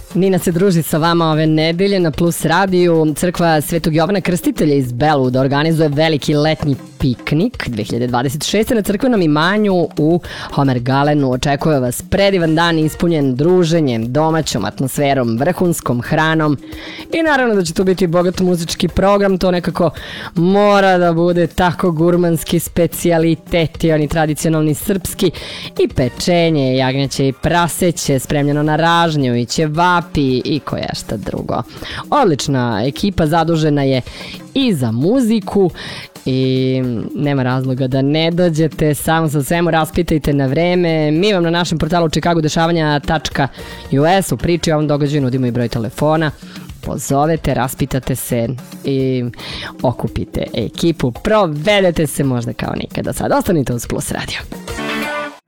Nina se druži sa vama ove nedelje na Plus radiju. Crkva Svetog Jovana Krstitelja iz Beluda organizuje veliki letnji piknik 2026. na crkvenom imanju u Homergalenu. Očekuje vas predivan dan ispunjen druženjem, domaćom atmosferom, vrhunskom hranom i naravno da će tu biti bogat muzički program. To nekako mora da bude tako gurmanski specijaliteti, oni tradicionalni srpski, i pečenje, jagnjeće i praseće, spremljeno na ražnju i ćevapi i koješta drugo. Odlična ekipa zadužena je i za muziku i nema razloga da ne dođete, samo sa svemu raspitajte na vreme. Mi vam na našem portalu chicagodešavanja.us u priči o ovom događaju nudimo i broj telefona. Pozovete, raspitate se i okupite ekipu, provedete se možda kao nikada sad. Ostanite uz Plus radio.